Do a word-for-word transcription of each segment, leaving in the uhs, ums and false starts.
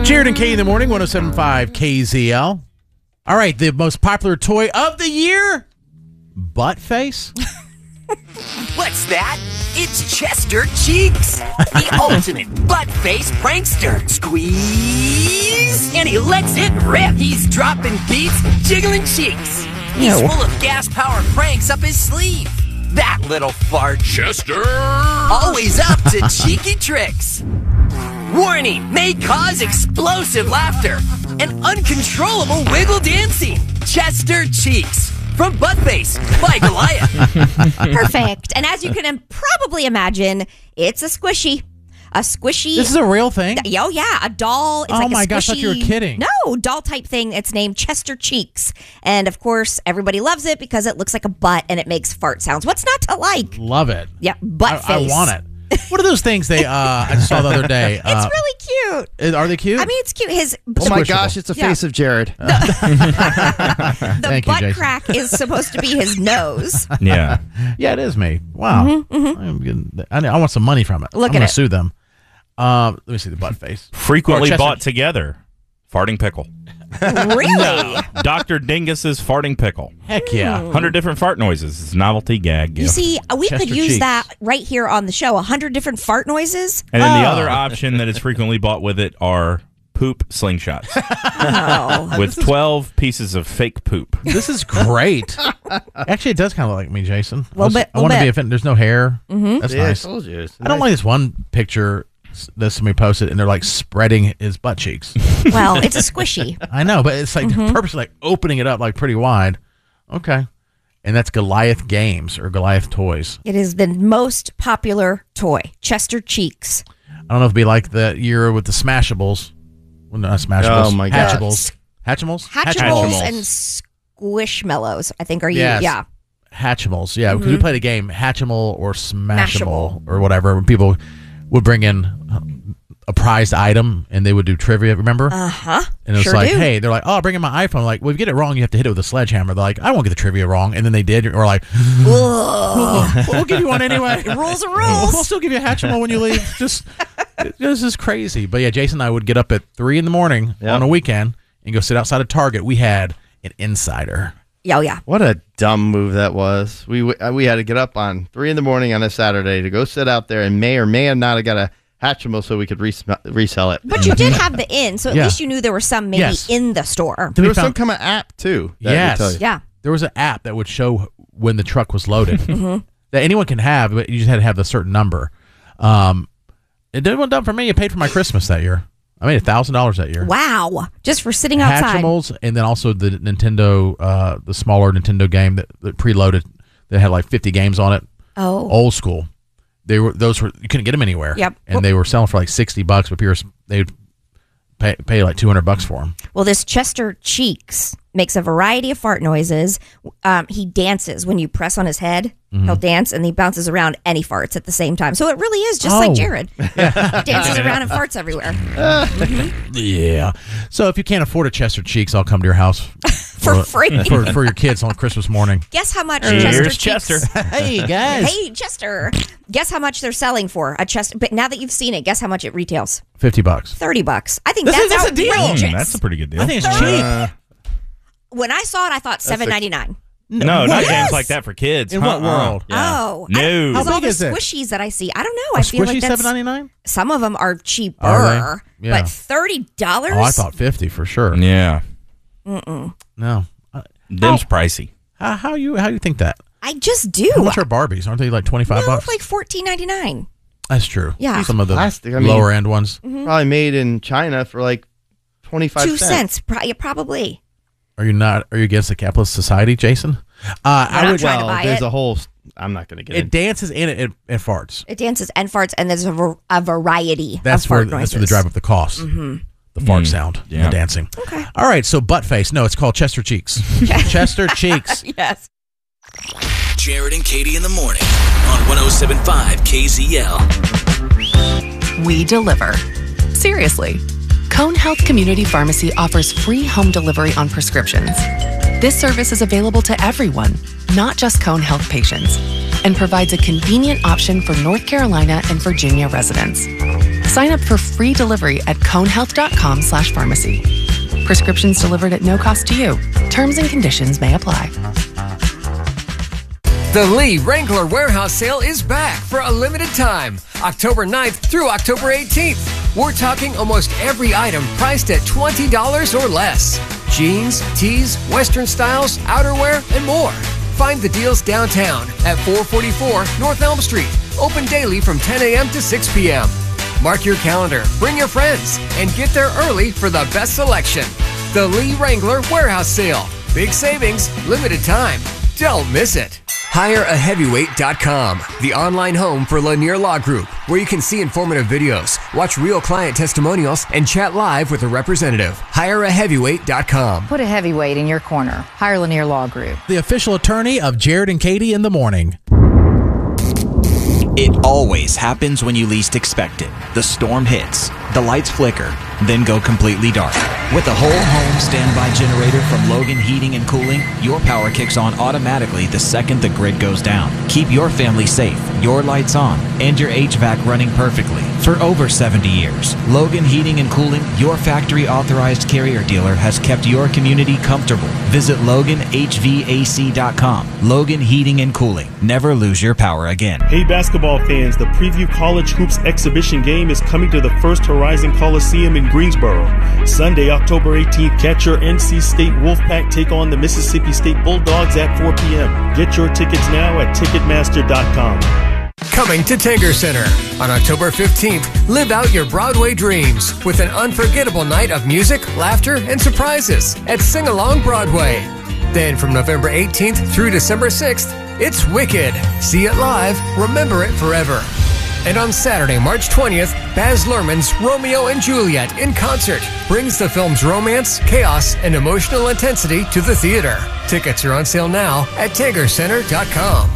Jared and Katie in the morning, one oh seven point five K Z L. All right, the most popular toy of the year, butt face. What's that? It's Chester Cheeks, the ultimate butt-face prankster. Squeeze, and he lets it rip. He's dropping beats, jiggling cheeks. He's Yeah. full of gas-powered pranks up his sleeve. That little fart. Chester! Always up to cheeky tricks. Warning, may cause explosive laughter and uncontrollable wiggle dancing. Chester Cheeks from Buttface by Goliath. Perfect. And as you can im- probably imagine, it's a squishy. A squishy. This is a real thing? Oh, yeah. A doll. It's Oh like a my gosh, I thought you were squishy- kidding. No, doll type thing. It's named Chester Cheeks. And of course, everybody loves it because it looks like a butt and it makes fart sounds. What's not to like? Love it. Yeah, butt I, face. I want it. What are those things they, uh, I just saw the other day? It's Uh, really cute. is- Are they cute? I mean, it's cute. His Oh my Squishable. gosh, it's a Yeah. face of Jared. the Thank you, butt Jason. crack is supposed to be his nose. Yeah. Yeah, it is me. Wow. I'm getting, I, I want some money from it. Mm-hmm, Look I'm at gonna it. sue them. Um, let me see the butt face. Frequently Or Chester- bought together. Farting pickle. Really? Doctor Dingus's farting pickle. Heck yeah. one hundred different fart noises. It's a novelty gag You gift. see, we Chester could use Cheeks. that right here on the show. A hundred different fart noises. And then the Oh. other option that is frequently bought with it are poop slingshots Oh. with twelve pieces of fake poop. This is great. Actually, it does kind of look like me, Jason. I, Little was- bit, I want to little be bit. offended. There's no hair. Mm-hmm. That's Yeah, I nice. told you. It's I don't nice. like this one picture s- that somebody posted, and they're like spreading his butt cheeks. Well, it's a squishy. I know, but it's like Mm-hmm. purposely like opening it up like pretty wide. Okay. And that's Goliath Games or Goliath Toys. It is the most popular toy, Chester Cheeks. I don't know if it'd be like the year with the Smashables. Well, not Smashables. Oh, my God. Hatchables. Hatchimals? Hatchimals Hatchimals. and Squishmallows, I think, are you? Yes. Yeah. Hatchimals, yeah, because we played a game, Hatchimal or Smashable, Mashable. or whatever. When people would bring in a prized item and they would do trivia, remember? Uh huh. and it was sure like, do. hey, they're like, oh, bring in my iPhone. Like, well, if you get it wrong, you have to hit it with a sledgehammer. They're like, I won't get the trivia wrong. And then they did. Or like, well, we'll give you one anyway. Rules are We'll rules. still give you a Hatchimal when you leave. Just, this is crazy. But yeah, Jason and I would get up at three in the morning Yep. on a weekend and go sit outside of Target. We had an insider. Yeah, oh, yeah. What a dumb move that was. We uh, we had to get up on three in the morning on a Saturday to go sit out there and may or may have not have got a Hatchimal so we could res- resell it. But you did have the in, so at Yeah. least you knew there were some maybe Yes. in the store. Then There we was some found- kind of app too. that would Yes. tell you. Yeah. There was an app that would show when the truck was loaded that anyone can have, but you just had to have a certain number. Um, it did one done for me. It paid for my Christmas that year. I made a thousand dollars that year. Wow. Just for sitting outside. Hatchimals, and then also the Nintendo, uh, the smaller Nintendo game that, that preloaded that had like fifty games on it. Oh. Old school. They were those were you couldn't get them anywhere. Yep. And they were selling for like sixty bucks, but people they'd pay pay like two hundred bucks for them. Well, this Chester Cheeks makes a variety of fart noises. Um, he dances when you press on his head. Mm-hmm. He'll dance and he bounces around and he farts at the same time. So it really is just Oh. like Jared. He dances around and farts everywhere. Yeah. So if you can't afford a Chester Cheeks, I'll come to your house For free. for, for your kids on Christmas morning. Guess how much Here's Chester Cheeks... Chester. Hey guys, Hey, Chester. Guess how much they're selling for a Chester... But now that you've seen it, guess how much it retails? fifty bucks. thirty bucks. I think This that's, is- that's a deal. outrageous. Mm, that's a pretty good deal. I think it's cheap. When I saw it, I thought seven ninety-nine. no, not Yes. games like that for kids. In what Uh-uh. world? Yeah. Oh. No. I, How all big the is it? squishies that I see. I don't know. A I feel squishy like that's... seven ninety nine. Some of them are cheaper. Are they? Yeah. But thirty dollars? Oh, I thought fifty for sure. Yeah. No. Uh, Them's pricey. How, how you how you think that? I just do. How much are Barbies? Aren't they like twenty five no, bucks? like fourteen ninety-nine. That's true. Yeah. Some of the Plastic, I mean- lower end ones. Probably made in China for like twenty-five Two cents. cents. Pro- yeah, probably. Are you not? Are you against the capitalist society, Jason? Uh, I not would. trying to Well, buy there's it. a whole. I'm not going to get It it. dances and it, it, it farts. It dances and farts, and there's a, var- a variety That's of where fart that's noises. where they drive up the cost. Mm-hmm. The fart Mm, sound, and yeah. the dancing. Okay. All right, so butt face. No, it's called Chester Cheeks. Chester Cheeks. Yes. Jared and Katie in the morning on one oh seven point five K Z L. We deliver. Seriously. Cone Health Community Pharmacy offers free home delivery on prescriptions. This service is available to everyone, not just Cone Health patients, and provides a convenient option for North Carolina and Virginia residents. Sign up for free delivery at conehealth.com slash pharmacy. Prescriptions delivered at no cost to you. Terms and conditions may apply. The Lee Wrangler Warehouse Sale is back for a limited time, October ninth through October eighteenth. We're talking almost every item priced at twenty dollars or less. Jeans, tees, Western styles, outerwear, and more. Find the deals downtown at four forty-four North Elm Street. Open daily from ten a.m. to six p.m. Mark your calendar, bring your friends, and get there early for the best selection. The Lee Wrangler Warehouse Sale. Big savings, limited time. Don't miss it. hire a heavyweight dot com, the online home for Lanier Law Group, where you can see informative videos, watch real client testimonials, and chat live with a representative. hire a heavyweight dot com. Put a heavyweight in your corner. Hire Lanier Law Group. The official attorney of Jared and Katie in the morning. It always happens when you least expect it. The storm hits, the lights flicker, then go completely dark. With a whole home standby generator from Logan Heating and Cooling, your power kicks on automatically the second the grid goes down. Keep your family safe, your lights on, and your H V A C running perfectly. For over seventy years, Logan Heating and Cooling, your factory authorized carrier dealer, has kept your community comfortable. Visit Logan H V A C dot com. Logan Heating and Cooling. Never lose your power again. Hey basketball fans, the Preview College Hoops exhibition game is coming to the First Horizon Coliseum in Greensboro. Sunday, October eighteenth, catch your N C State Wolfpack take on the Mississippi State Bulldogs at four p.m. Get your tickets now at Ticketmaster dot com. Coming to Tanger Center. On October fifteenth, live out your Broadway dreams with an unforgettable night of music, laughter, and surprises at Sing Along Broadway. Then from November eighteenth through December sixth, it's Wicked. See it live, remember it forever. And on Saturday, March twentieth, Baz Luhrmann's Romeo and Juliet in concert brings the film's romance, chaos, and emotional intensity to the theater. Tickets are on sale now at Tanger Center dot com.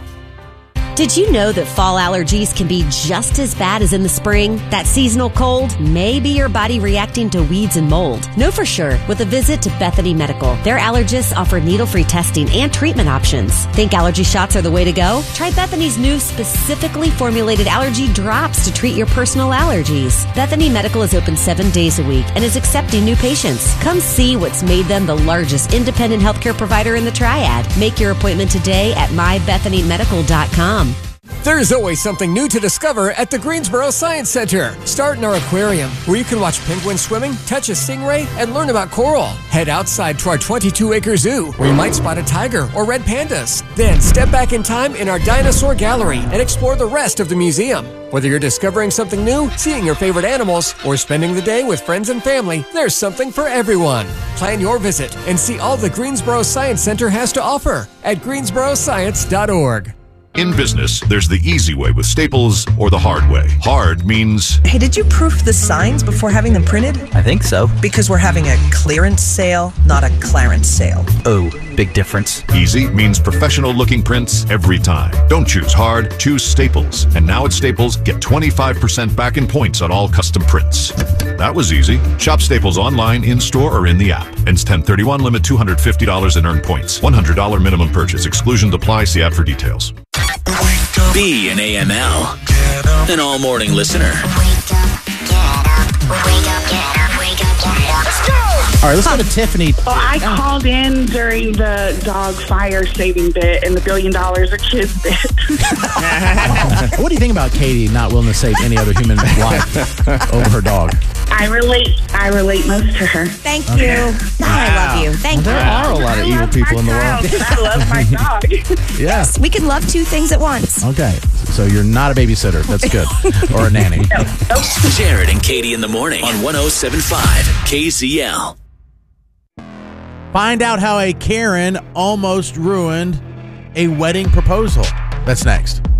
Did you know that fall allergies can be just as bad as in the spring? That seasonal cold may be your body reacting to weeds and mold. Know for sure with a visit to Bethany Medical. Their allergists offer needle-free testing and treatment options. Think allergy shots are the way to go? Try Bethany's new specifically formulated allergy drops to treat your personal allergies. Bethany Medical is open seven days a week and is accepting new patients. Come see what's made them the largest independent healthcare provider in the Triad. Make your appointment today at my bethany medical dot com. There's always something new to discover at the Greensboro Science Center. Start in our aquarium, where you can watch penguins swimming, touch a stingray, and learn about coral. Head outside to our twenty-two acre zoo, where you might spot a tiger or red pandas. Then step back in time in our dinosaur gallery and explore the rest of the museum. Whether you're discovering something new, seeing your favorite animals, or spending the day with friends and family, there's something for everyone. Plan your visit and see all the Greensboro Science Center has to offer at greensboro science dot org. In business, there's the easy way with Staples or the hard way. Hard means... Hey, did you proof the signs before having them printed? I think so. Because we're having a clearance sale, not a clarence sale. Oh, big difference. Easy means professional-looking prints every time. Don't choose hard, choose Staples. And now at Staples, get twenty-five percent back in points on all custom prints. That was easy. Shop Staples online, in-store, or in the app. Ends ten thirty-one, limit two hundred fifty dollars and earn points. one hundred dollars minimum purchase. Exclusions apply. See app for details. B and A M L, an all-morning listener. All right, let's go to Tiffany. Well, I called in during the dog fire saving bit and the billion dollars a kid bit. What do you think about Katie not willing to save any other human life over her dog? I relate. I relate most to her. Thank Okay. you. Wow. I love you. Thank There you. are a lot of evil people in the world. I love my dog. Yeah. Yes, we can love two things at once. Okay, so you're not a babysitter. That's good. Or a nanny. Jared and Katie in the morning on one oh seven point five K Z L. Find out how a Karen almost ruined a wedding proposal. That's next.